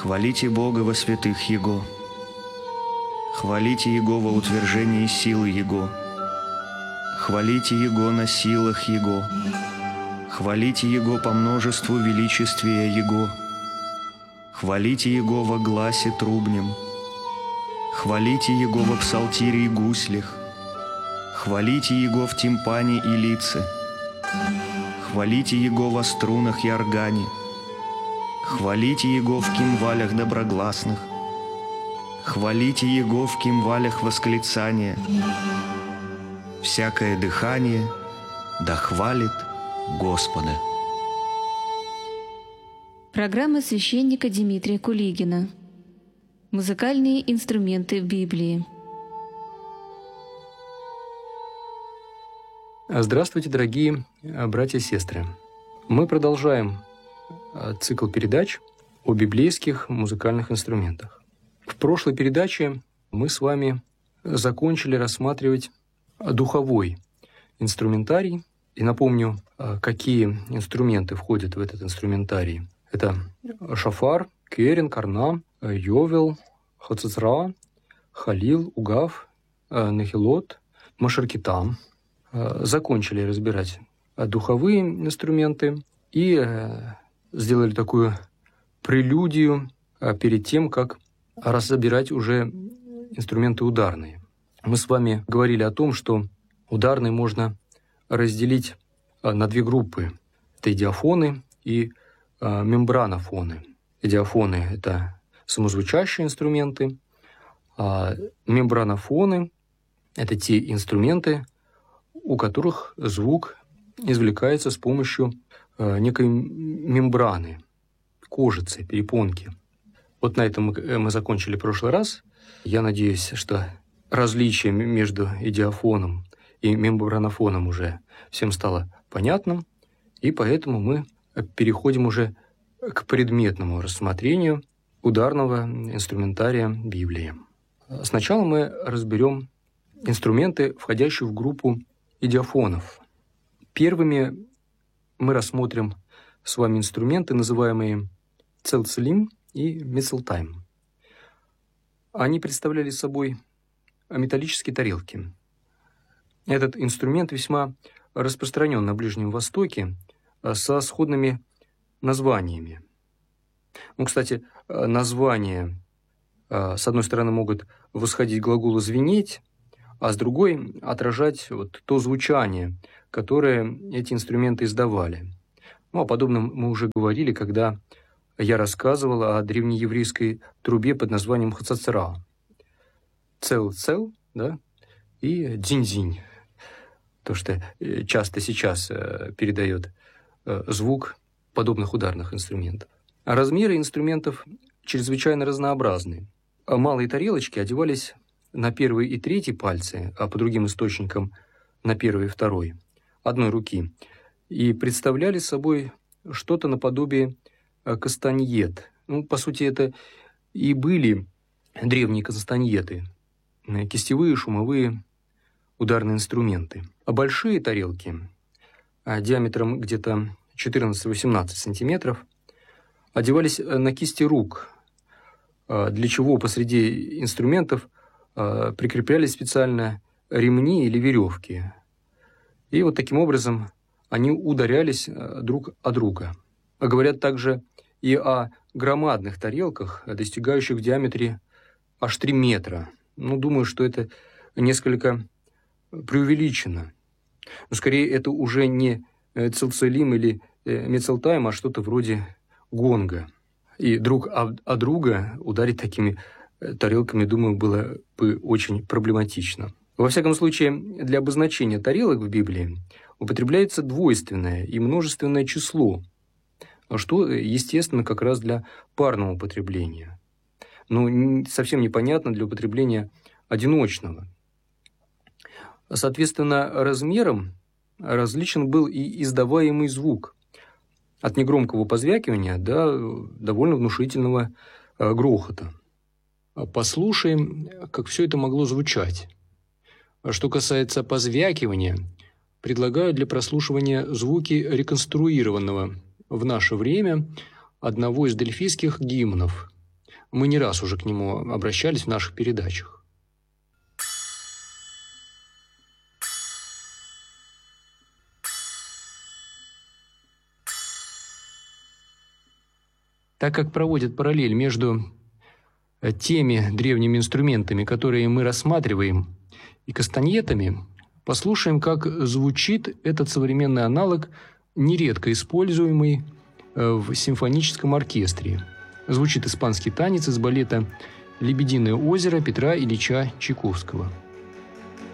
Хвалите Бога во святых Его. Хвалите Его во утверждении силы Его. Хвалите Его на силах Его. Хвалите Его по множеству величествия Его. Хвалите Его во гласе трубнем. Хвалите Его во псалтире и гуслях. Хвалите Его в тимпане и лице. Хвалите Его во струнах и органе. Хвалите Его в кимвалях доброгласных. Хвалите Его в кимвалях восклицания. Всякое дыхание да хвалит Господа. Программа священника Дмитрия Кулигина. Музыкальные инструменты в Библии. Здравствуйте, дорогие братья и сестры. Мы продолжаем цикл передач о библейских музыкальных инструментах. В прошлой передаче мы с вами закончили рассматривать духовой инструментарий. И напомню, какие инструменты входят в этот инструментарий. Это шафар, керен, карна, йовел, хацицра, халил, угав, нехилот, машаркитам. Закончили разбирать духовые инструменты и сделали такую прелюдию перед тем, как разбирать уже инструменты ударные. Мы с вами говорили о том, что ударные можно разделить на две группы. Это идиафоны и мембранофоны. Идиафоны – это самозвучащие инструменты, а мембранофоны – это те инструменты, у которых звук извлекается с помощью некой мембраны, кожицы, перепонки. Вот на этом мы закончили в прошлый раз. Я надеюсь, что различие между идиафоном и мембранофоном уже всем стало понятным, и поэтому мы переходим уже к предметному рассмотрению ударного инструментария Библии. Сначала мы разберем инструменты, входящие в группу идиафонов. Первыми мы рассмотрим с вами инструменты, называемые целцелим и мецелтайм. Они представляли собой металлические тарелки. Этот инструмент весьма распространен на Ближнем Востоке со сходными названиями. Кстати, названия с одной стороны могут восходить к глаголу «звенеть», а с другой – отражать то звучание, которое эти инструменты издавали. О подобном мы уже говорили, когда я рассказывал о древнееврейской трубе под названием хацацра. Цел-цел, да, и дзинь-дзинь. То, что часто сейчас передает звук подобных ударных инструментов. А размеры инструментов чрезвычайно разнообразны. Малые тарелочки одевались на первый и третий пальцы, а по другим источникам на первый и второй, одной руки, и представляли собой что-то наподобие кастаньет. По сути, это и были древние кастаньеты, кистевые, шумовые ударные инструменты. А большие тарелки диаметром где-то 14-18 сантиметров одевались на кисти рук, для чего посреди инструментов прикреплялись специально ремни или веревки. И вот таким образом они ударялись друг о друга. Говорят также и о громадных тарелках, достигающих в диаметре аж 3 метра. Думаю, что это несколько преувеличено. Но скорее это уже не целцелим или мецелтайм, а что-то вроде гонга. И друг о друга ударить такими тарелками, думаю, было бы очень проблематично. Во всяком случае, для обозначения тарелок в Библии употребляется двойственное и множественное число, что, естественно, как раз для парного употребления. Но совсем непонятно для употребления одиночного. Соответственно, размером различен был и издаваемый звук. От негромкого позвякивания до довольно внушительного грохота. Послушаем, как все это могло звучать. Что касается позвякивания, предлагаю для прослушивания звуки реконструированного в наше время одного из дельфийских гимнов. Мы не раз уже к нему обращались в наших передачах. Так как проводят параллель между теми древними инструментами, которые мы рассматриваем, и кастаньетами, послушаем, как звучит этот современный аналог, нередко используемый в симфоническом оркестре. Звучит испанский танец из балета «Лебединое озеро» Петра Ильича Чайковского.